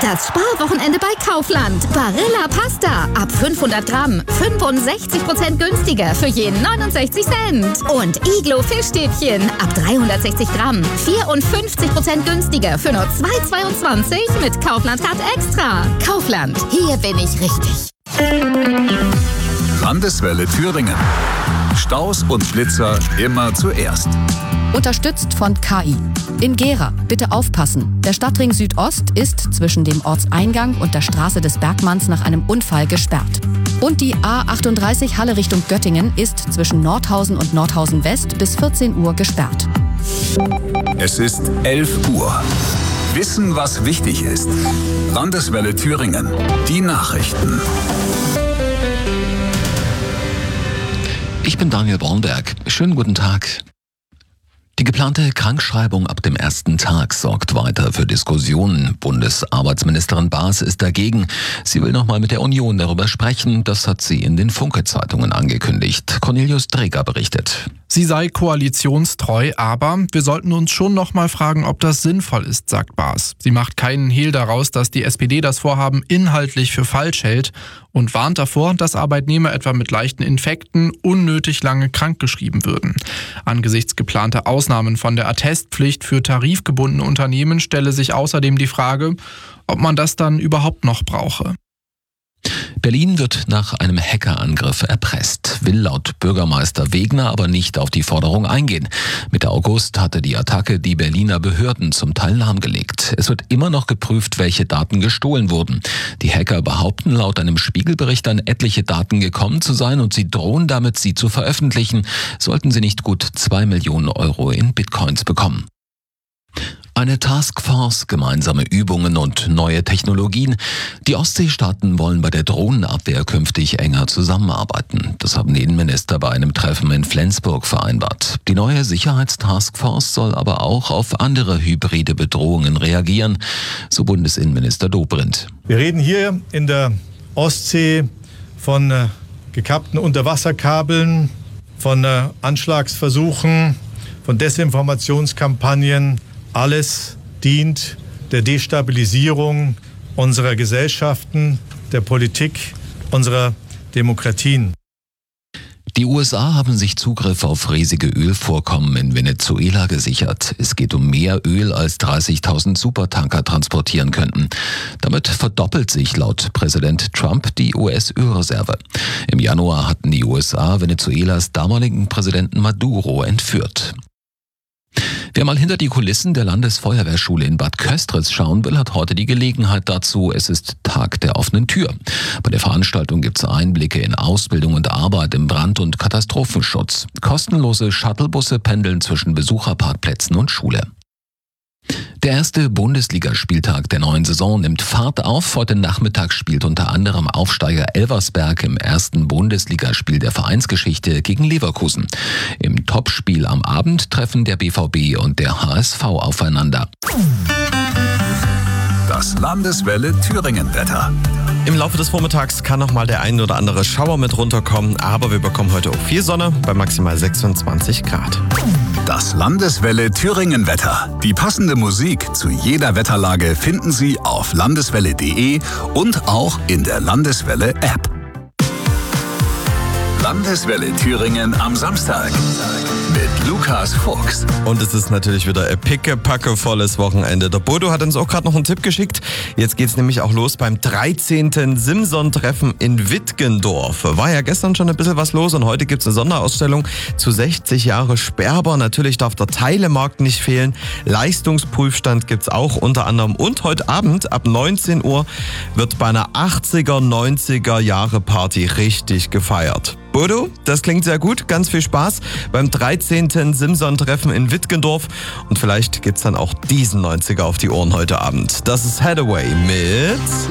Das Sparwochenende bei Kaufland. Barilla Pasta. Ab 500 Gramm. 65% günstiger für jeden 69 Cent. Und Iglo Fischstäbchen. Ab 360 Gramm. 54% günstiger für nur 2,22 mit Kaufland Card Extra. Kaufland. Hier bin ich richtig. Landeswelle Thüringen. Staus und Blitzer immer zuerst. Unterstützt von KI. In Gera, bitte aufpassen. Der Stadtring Südost ist zwischen dem Ortseingang und der Straße des Bergmanns nach einem Unfall gesperrt. Und die A38 Halle Richtung Göttingen ist zwischen Nordhausen und Nordhausen West bis 14 Uhr gesperrt. Es ist 11 Uhr. Wissen, was wichtig ist. Landeswelle Thüringen. Die Nachrichten. Ich bin Daniel Bornberg. Schönen guten Tag. Die geplante Krankschreibung ab dem ersten Tag sorgt weiter für Diskussionen. Bundesarbeitsministerin Baas ist dagegen. Sie will nochmal mit der Union darüber sprechen. Das hat sie in den Funke-Zeitungen angekündigt. Cornelius Dreger berichtet. Sie sei koalitionstreu, aber wir sollten uns schon nochmal fragen, ob das sinnvoll ist, sagt Baas. Sie macht keinen Hehl daraus, dass die SPD das Vorhaben inhaltlich für falsch hält und warnt davor, dass Arbeitnehmer etwa mit leichten Infekten unnötig lange krankgeschrieben würden. Angesichts geplanter Ausnahmen von der Attestpflicht für tarifgebundene Unternehmen stelle sich außerdem die Frage, ob man das dann überhaupt noch brauche. Berlin wird nach einem Hackerangriff erpresst, will laut Bürgermeister Wegner aber nicht auf die Forderung eingehen. Mitte August hatte die Attacke die Berliner Behörden zum Teil lahmgelegt. Es wird immer noch geprüft, welche Daten gestohlen wurden. Die Hacker behaupten laut einem Spiegelbericht an etliche Daten gekommen zu sein und sie drohen damit, sie zu veröffentlichen, sollten sie nicht gut 2 Millionen Euro in Bitcoins bekommen. Eine Taskforce, gemeinsame Übungen und neue Technologien. Die Ostseestaaten wollen bei der Drohnenabwehr künftig enger zusammenarbeiten. Das haben die Innenminister bei einem Treffen in Flensburg vereinbart. Die neue Sicherheitstaskforce soll aber auch auf andere hybride Bedrohungen reagieren, so Bundesinnenminister Dobrindt. Wir reden hier in der Ostsee von gekappten Unterwasserkabeln, von Anschlagsversuchen, von Desinformationskampagnen. Alles dient der Destabilisierung unserer Gesellschaften, der Politik, unserer Demokratien. Die USA haben sich Zugriff auf riesige Ölvorkommen in Venezuela gesichert. Es geht um mehr Öl, als 30.000 Supertanker transportieren könnten. Damit verdoppelt sich laut Präsident Trump die US-Ölreserve. Im Januar hatten die USA Venezuelas damaligen Präsidenten Maduro entführt. Wer mal hinter die Kulissen der Landesfeuerwehrschule in Bad Köstritz schauen will, hat heute die Gelegenheit dazu. Es ist Tag der offenen Tür. Bei der Veranstaltung gibt es Einblicke in Ausbildung und Arbeit im Brand- und Katastrophenschutz. Kostenlose Shuttlebusse pendeln zwischen Besucherparkplätzen und Schule. Der erste Bundesligaspieltag der neuen Saison nimmt Fahrt auf. Heute Nachmittag spielt unter anderem Aufsteiger Elversberg im ersten Bundesligaspiel der Vereinsgeschichte gegen Leverkusen. Im Topspiel am Abend treffen der BVB und der HSV aufeinander. Das Landeswelle Thüringen-Wetter. Im Laufe des Vormittags kann noch mal der ein oder andere Schauer mit runterkommen, aber wir bekommen heute auch viel Sonne bei maximal 26 Grad. Das Landeswelle Thüringen-Wetter. Die passende Musik zu jeder Wetterlage finden Sie auf landeswelle.de und auch in der Landeswelle-App. Landeswelle Thüringen am Samstag mit Lukas Fuchs. Und es ist natürlich wieder ein pickepackevolles Wochenende. Der Bodo hat uns auch gerade noch einen Tipp geschickt. Jetzt geht's nämlich auch los beim 13. Simson-Treffen in Wittgendorf. War ja gestern schon ein bisschen was los und heute gibt's eine Sonderausstellung zu 60 Jahre Sperber. Natürlich darf der Teilemarkt nicht fehlen. Leistungsprüfstand gibt's auch unter anderem. Und heute Abend ab 19 Uhr wird bei einer 80er, 90er Jahre Party richtig gefeiert. Bodo, das klingt sehr gut. Ganz viel Spaß beim 13. Simson-Treffen in Wittgendorf. Und vielleicht gibt's dann auch diesen 90er auf die Ohren heute Abend. Das ist Hathaway mit